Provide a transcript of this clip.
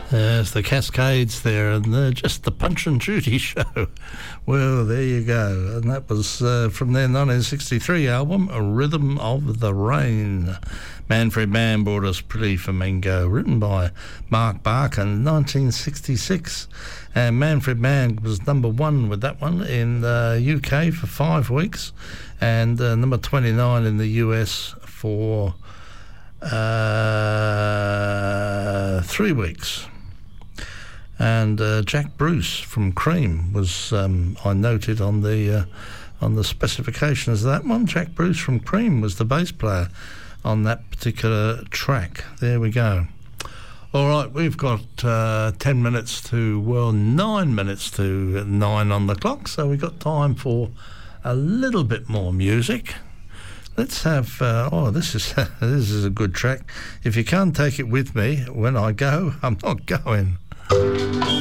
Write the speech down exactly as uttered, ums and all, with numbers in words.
There's the Cascades there, and they're just the Punch and Judy show. Well, there you go. And that was uh, from their nineteen sixty-three album, A Rhythm of the Rain. Manfred Mann brought us Pretty Flamingo, written by Mark Barker in nineteen sixty-six. And Manfred Mann was number one with that one in the U K for five weeks, and uh, number twenty-nine in the U S for uh, three weeks. And uh, Jack Bruce from Cream was, um, I noted on the uh, on the specifications of that one. Jack Bruce from Cream was the bass player on that particular track. There we go. All right, we've got uh, ten minutes to, well, nine minutes to nine on the clock, so we've got time for a little bit more music. Let's have, uh, oh, this is this is a good track. If you can't take it with me when I go, I'm not going.